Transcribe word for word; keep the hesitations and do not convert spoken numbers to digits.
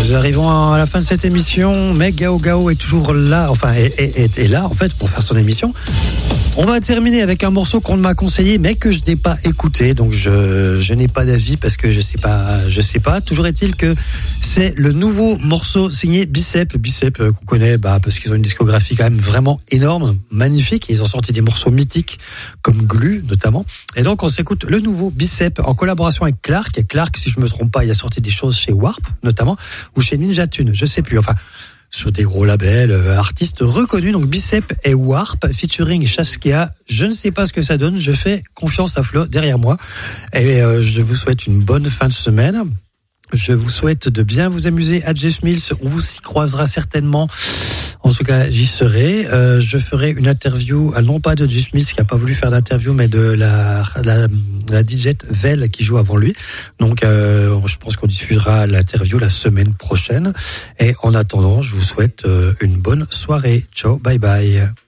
Nous arrivons à la fin de cette émission, mais Gao Gao est toujours là, enfin est, est, est là en fait pour faire son émission. On va terminer avec un morceau qu'on m'a conseillé, mais que je n'ai pas écouté, donc je, je n'ai pas d'avis parce que je sais pas, je sais pas. Toujours est-il que c'est le nouveau morceau signé Bicep, Bicep euh, qu'on connaît, bah parce qu'ils ont une discographie quand même vraiment énorme, magnifique. Ils ont sorti des morceaux mythiques comme Glu notamment. Et donc on s'écoute le nouveau Bicep en collaboration avec Clark. Et Clark, si je me trompe pas, il a sorti des choses chez Warp notamment ou chez Ninja Tune, je sais plus. Enfin. Sur des gros labels, euh, artistes reconnus, donc Bicep et Warp, featuring Shaskia. Je ne sais pas ce que ça donne, je fais confiance à Flo derrière moi. Et euh, je vous souhaite une bonne fin de semaine. Je vous souhaite de bien vous amuser à Jeff Mills. On vous s'y croisera certainement. En tout cas, j'y serai. Euh, je ferai une interview, non pas de Jeff Mills qui a pas voulu faire d'interview, mais de la la, la D J Vel qui joue avant lui. Donc, euh, je pense qu'on diffusera l'interview la semaine prochaine. Et en attendant, je vous souhaite une bonne soirée. Ciao, bye bye.